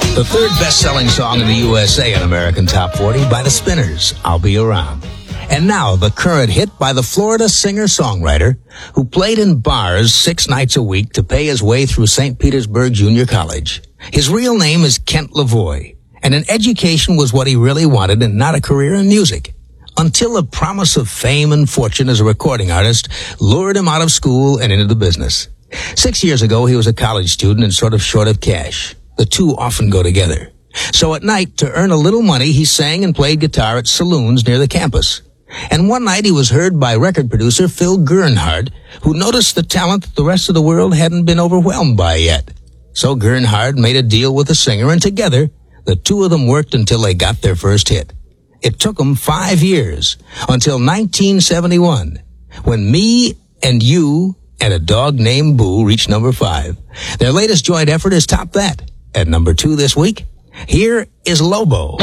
The third best-selling song in the USA in American Top 40 by the Spinners, I'll Be Around. And now, the current hit by the Florida singer-songwriter who played in bars 6 nights a week to pay his way through St. Petersburg Junior College. His real name is Kent Lavoie, and an education was what he really wanted and not a career in music. Until the promise of fame and fortune as a recording artist lured him out of school and into the business. 6 years ago, he was a college student and sort of short of cash. The two often go together. So at night, to earn a little money, he sang and played guitar at saloons near the campus. And one night he was heard by record producer Phil Gernhardt, who noticed the talent that the rest of the world hadn't been overwhelmed by yet. So Gernhardt made a deal with the singer, and together, the two of them worked until they got their first hit. It took them 5 years, until 1971, when Me and You and a Dog Named Boo reached number 5. Their latest joint effort has topped that. At number 2 this week, here is Lobo.